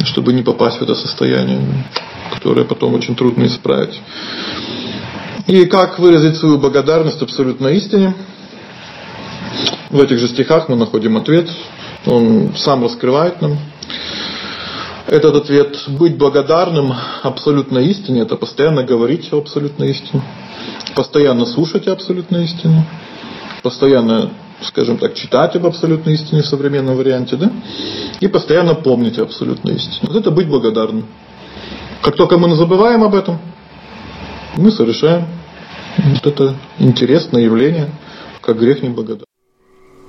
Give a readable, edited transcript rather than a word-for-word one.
чтобы не попасть в это состояние, которое потом очень трудно исправить. И как выразить свою благодарность абсолютной истине? В этих же стихах мы находим ответ. Он сам раскрывает нам этот ответ. Быть благодарным абсолютной истине — это постоянно говорить о абсолютной истине, постоянно слушать о абсолютной истине, постоянно, скажем так, читать об абсолютной истине в современном варианте, да? И постоянно помнить о абсолютной истине. Вот это быть благодарным. Как только мы забываем об этом, мы совершаем вот это интересное явление, как грех неблагодарности.